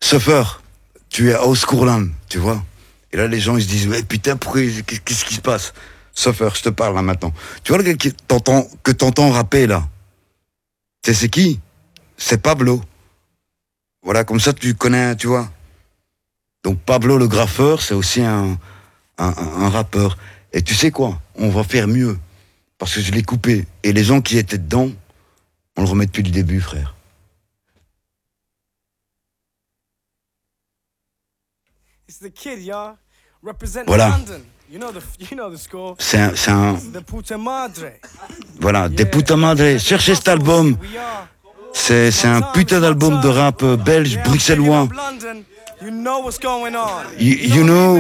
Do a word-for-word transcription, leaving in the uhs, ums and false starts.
Suffer, tu es à Oscourland, tu vois. Et là, les gens, ils se disent, ouais, putain, pourquoi, qu'est-ce qui se passe? Suffer, je te parle là maintenant. Tu vois le gars qui t'entend, que t'entends rapper là? Tu sais c'est qui? C'est Pablo. Voilà, comme ça tu connais, tu vois. Donc Pablo le graffeur, c'est aussi un, un, un, un rappeur. Et tu sais quoi? On va faire mieux. Parce que je l'ai coupé. Et les gens qui étaient dedans, on le remet depuis le début, frère. It's the kid, y'all. Representing Voilà. London. You know the, you know the score. C'est un, c'est un... The Puta Madre. Voilà, Yeah. des puta madre. Cherchez cet album. We are. C'est, c'est un putain d'album de rap belge, Yeah, bruxellois. London. You know what's going on. You, you know